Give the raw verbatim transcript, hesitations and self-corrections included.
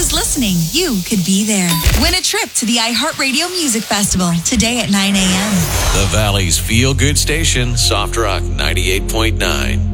who's listening, you could be there. Win a trip to the iHeartRadio Music Festival today at nine a.m. The Valley's feel-good station, Soft Rock ninety-eight point nine.